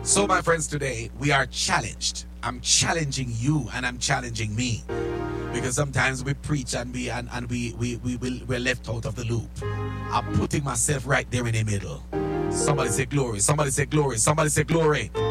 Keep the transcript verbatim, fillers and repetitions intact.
So, my friends, today we are challenged. I'm challenging you and I'm challenging me. Because sometimes we preach and we and, and we, we, we will we're left out of the loop. I'm putting myself right there in the middle. Somebody say glory. Somebody say glory. Somebody say glory.